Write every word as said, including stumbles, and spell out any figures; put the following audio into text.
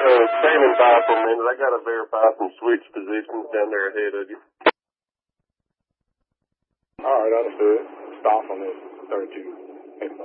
Uh, standing by for a minute. I got to verify some switch positions down there ahead of you. All right, understood. Stop on this thirty-two.